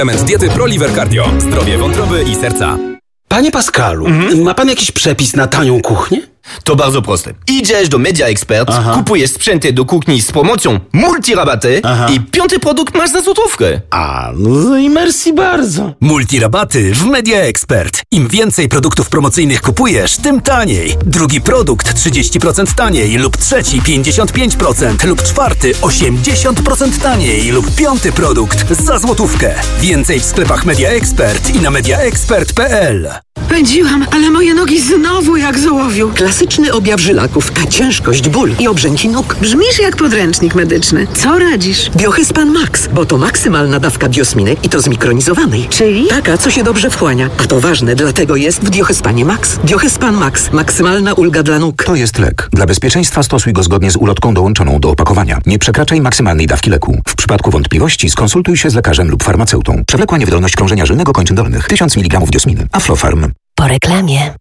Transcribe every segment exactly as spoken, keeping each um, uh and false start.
Element diety ProLiver Cardio. Zdrowie wątroby i serca. Panie Pascalu, mhm. ma pan jakiś przepis na tanią kuchnię? To bardzo proste. Idziesz do Media Expert, Aha. kupujesz sprzęty do kuchni z promocją multirabaty Aha. i piąty produkt masz za złotówkę. A, no i merci bardzo. Multirabaty w Media Expert. Im więcej produktów promocyjnych kupujesz, tym taniej. Drugi produkt trzydzieści procent taniej lub trzeci pięćdziesiąt pięć procent lub czwarty osiemdziesiąt procent taniej lub piąty produkt za złotówkę. Więcej w sklepach Media Expert i na mediaexpert kropka p l. Pędziłam, ale moje nogi znowu jak z ołowiu. Klasyczny objaw żylaków, ciężkość, ból i obrzęki nóg. Brzmisz jak podręcznik medyczny. Co radzisz? Biohyspan Max, bo to maksymalna dawka biosminy i to zmikronizowanej. Czyli? Taka, co się dobrze wchłania. A to ważne, dlatego jest w Biohyspanie Max. Biohyspan Max. Maksymalna ulga dla nóg. To jest lek. Dla bezpieczeństwa stosuj go zgodnie z ulotką dołączoną do opakowania. Nie przekraczaj maksymalnej dawki leku. W przypadku wątpliwości skonsultuj się z lekarzem lub farmaceutą. Przewlekła niewydolność krążenia żylnego kończyn dolnych. tysiąc miligramów biosminy. Aflofarm. Po reklamie.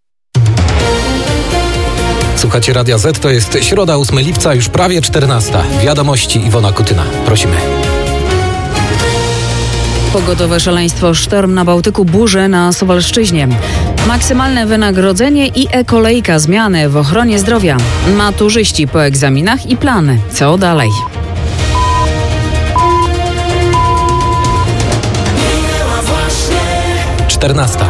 Słuchacie Radia Z, to jest środa, ósmego lipca, już prawie czternasta. Wiadomości, Iwona Kutyna. Prosimy. Pogodowe szaleństwo, sztorm na Bałtyku, burze na Suwalszczyźnie. Maksymalne wynagrodzenie i e-kolejka, zmiany w ochronie zdrowia. Maturzyści po egzaminach i plany. Co dalej? czternasta.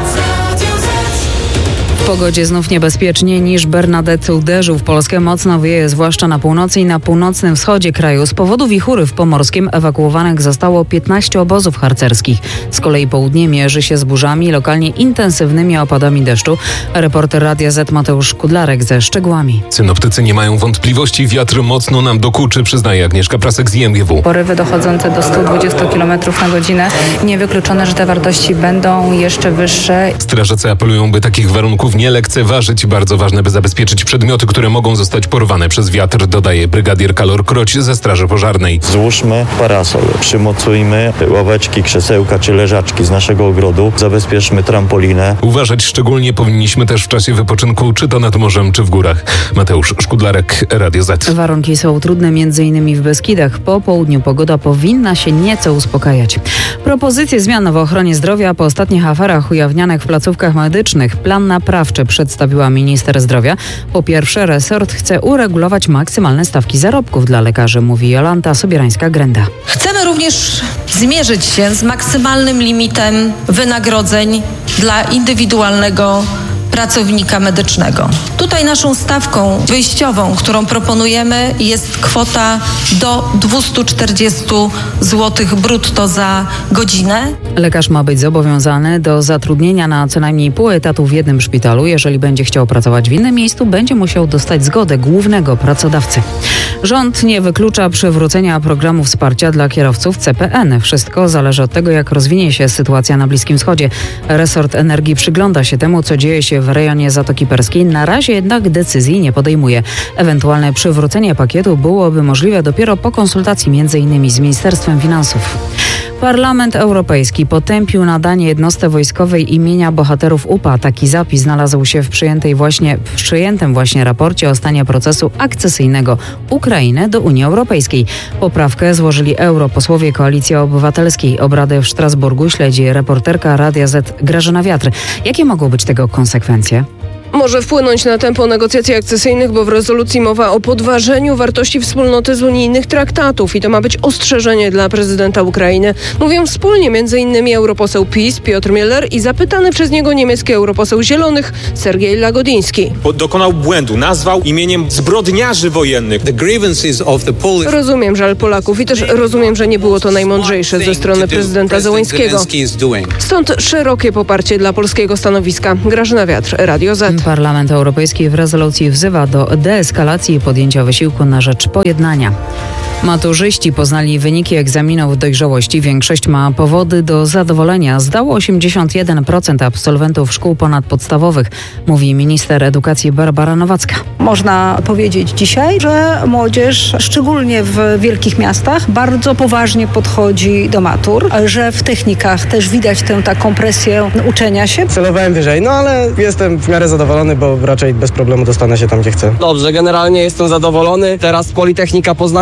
W pogodzie znów niebezpieczniej niż Bernadette uderzył w Polskę. Mocno wieje, zwłaszcza na północy i na północnym wschodzie kraju. Z powodu wichury w Pomorskim ewakuowanych zostało piętnaście obozów harcerskich. Z kolei południe mierzy się z burzami, lokalnie intensywnymi opadami deszczu. Reporter Radia Z Mateusz Kudlarek ze szczegółami. Synoptycy nie mają wątpliwości. Wiatr mocno nam dokuczy, przyznaje Agnieszka Prasek z I M G W. Porywy dochodzące do stu dwudziestu kilometrów na godzinę. Niewykluczone, że te wartości będą jeszcze wyższe. Strażacy apelują, by takich warunków nie lekceważyć. Bardzo ważne, by zabezpieczyć przedmioty, które mogą zostać porwane przez wiatr, dodaje brygadier Kalor Kroć ze Straży Pożarnej. Złóżmy parasol, przymocujmy ławeczki, krzesełka czy leżaczki z naszego ogrodu, zabezpieczmy trampolinę. Uważać szczególnie powinniśmy też w czasie wypoczynku, czy to nad morzem, czy w górach. Mateusz Szkudlarek, Radio Z. Warunki są trudne, między innymi w Beskidach. Po południu pogoda powinna się nieco uspokajać. Propozycje zmian w ochronie zdrowia po ostatnich aferach ujawnianych w placówkach medycznych. Plan naprawczy przedstawiła minister zdrowia. Po pierwsze, resort chce uregulować maksymalne stawki zarobków dla lekarzy, mówi Jolanta Sobierańska-Grenda. Chcemy również zmierzyć się z maksymalnym limitem wynagrodzeń dla indywidualnego pracownika medycznego. Tutaj naszą stawką wyjściową, którą proponujemy, jest kwota do dwieście czterdzieści złotych brutto za godzinę. Lekarz ma być zobowiązany do zatrudnienia na co najmniej pół etatu w jednym szpitalu. Jeżeli będzie chciał pracować w innym miejscu, będzie musiał dostać zgodę głównego pracodawcy. Rząd nie wyklucza przywrócenia programu wsparcia dla kierowców C P N. Wszystko zależy od tego, jak rozwinie się sytuacja na Bliskim Wschodzie. Resort Energii przygląda się temu, co dzieje się w rejonie Zatoki Perskiej. Na razie jednak decyzji nie podejmuje. Ewentualne przywrócenie pakietu byłoby możliwe dopiero po konsultacji między innymi z Ministerstwem Finansów. Parlament Europejski potępił nadanie jednostce wojskowej imienia bohaterów U P A. Taki zapis znalazł się w przyjętej właśnie, w przyjętym właśnie raporcie o stanie procesu akcesyjnego Ukrainy do Unii Europejskiej. Poprawkę złożyli europosłowie Koalicji Obywatelskiej. Obrady w Strasburgu śledzi reporterka Radia Z Grażyna Wiatr. Jakie mogą być tego konsekwencje? Może wpłynąć na tempo negocjacji akcesyjnych, bo w rezolucji mowa o podważeniu wartości wspólnoty z unijnych traktatów i to ma być ostrzeżenie dla prezydenta Ukrainy. Mówią wspólnie m.in. europoseł PiS Piotr Müller i zapytany przez niego niemiecki europoseł Zielonych Sergiej Lagodiński. Dokonał błędu, nazwał imieniem zbrodniarzy wojennych. The grievances of the Polish... Rozumiem żal Polaków i też rozumiem, że nie było to najmądrzejsze ze strony prezydenta Zełenskiego. Stąd szerokie poparcie dla polskiego stanowiska. Grażyna Wiatr, Radio Z. Parlament Europejski w rezolucji wzywa do deeskalacji i podjęcia wysiłku na rzecz pojednania. Maturzyści poznali wyniki egzaminów dojrzałości. Większość ma powody do zadowolenia. Zdało osiemdziesiąt jeden procent absolwentów szkół ponadpodstawowych, mówi minister edukacji Barbara Nowacka. Można powiedzieć dzisiaj, że młodzież, szczególnie w wielkich miastach, bardzo poważnie podchodzi do matur, że w technikach też widać tę taką presję uczenia się. Celowałem wyżej, no ale jestem w miarę zadowolony, bo raczej bez problemu dostanę się tam, gdzie chcę. Dobrze, generalnie jestem zadowolony. Teraz Politechnika Poznańska.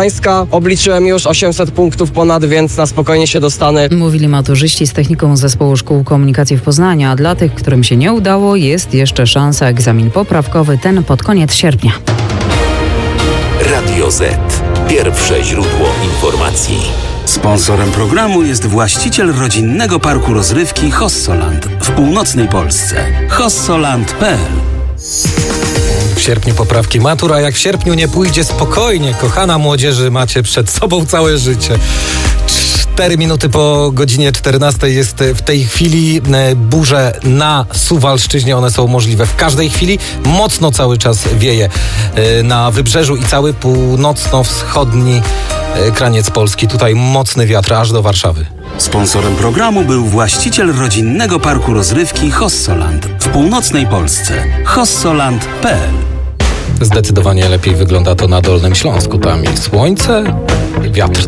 obliczyłem już osiemset punktów ponad, więc na spokojnie się dostanę. Mówili maturzyści z techniką Zespołu Szkół Komunikacji w Poznaniu, a dla tych, którym się nie udało, jest jeszcze szansa. Egzamin poprawkowy, ten pod koniec sierpnia. Radio Z. Pierwsze źródło informacji. Sponsorem programu jest właściciel rodzinnego parku rozrywki Hossoland w północnej Polsce. hossoland kropka p l. W sierpniu poprawki matur, a jak w sierpniu nie pójdzie, spokojnie, kochana młodzieży, macie przed sobą całe życie. Cztery minuty po godzinie czternastej jest w tej chwili. Burze na Suwalszczyźnie, one są możliwe w każdej chwili. Mocno cały czas wieje na wybrzeżu i cały północno-wschodni kraniec Polski. Tutaj mocny wiatr aż do Warszawy. Sponsorem programu był właściciel rodzinnego parku rozrywki Hossoland w północnej Polsce. hossoland kropka p l. Zdecydowanie lepiej wygląda to na Dolnym Śląsku. Tam i słońce, wiatr